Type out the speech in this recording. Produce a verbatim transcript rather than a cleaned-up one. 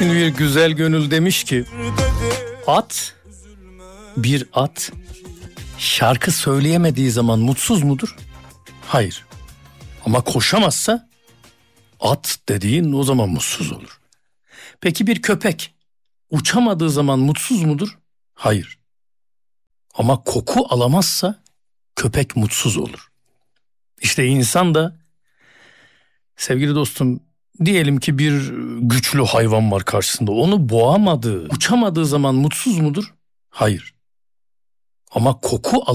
Şimdi bir güzel gönül demiş ki, at, bir at şarkı söyleyemediği zaman mutsuz mudur? Hayır. Ama koşamazsa at dediğin o zaman mutsuz olur. Peki bir köpek uçamadığı zaman mutsuz mudur? Hayır. Ama koku alamazsa köpek mutsuz olur. İşte insan da, sevgili dostum, diyelim ki bir güçlü hayvan var karşısında. Onu boğamadığı, uçamadığı zaman mutsuz mudur? Hayır. Ama koku